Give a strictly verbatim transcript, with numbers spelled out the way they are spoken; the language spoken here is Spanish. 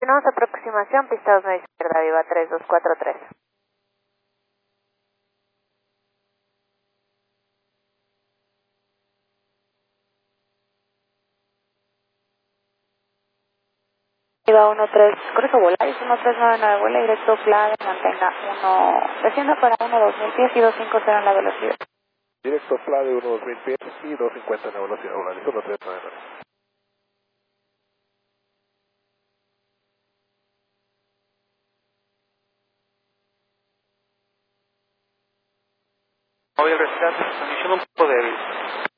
Tenemos aproximación, pista dos nueve izquierda, viva tres dos cuatro tres. Viva uno tres, correcto, vuela, es uno tres nueve nueve, vuela directo, flag, mantenga uno, descienda para uno dos mil pies y dos cincuenta en la velocidad. Directo flag de uno dos mil pies y dos cincuenta en la velocidad, hola, listo, uno tres nueve nueve. Móvil rescate, condición un poco débil.